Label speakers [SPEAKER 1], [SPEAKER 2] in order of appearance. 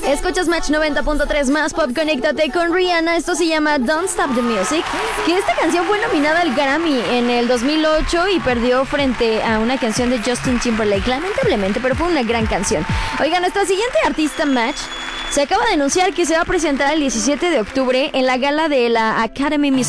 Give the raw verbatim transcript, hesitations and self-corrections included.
[SPEAKER 1] Escuchas Match noventa punto tres más pop, conéctate con Rihanna. Esto se llama Don't Stop the Music, que esta canción fue nominada al Grammy en el dos mil ocho y perdió frente a una canción de Justin Timberlake, lamentablemente, pero fue una gran canción. Oigan, nuestra siguiente artista Match se acaba de anunciar que se va a presentar el diecisiete de octubre en la gala de la Academy